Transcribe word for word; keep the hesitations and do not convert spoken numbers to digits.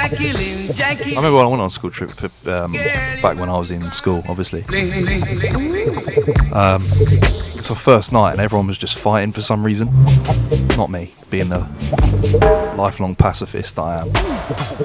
I remember when I went on a school trip um, back when I was in school, obviously. Um, it's our first night and everyone was just fighting for some reason. Not me, being the lifelong pacifist that I am.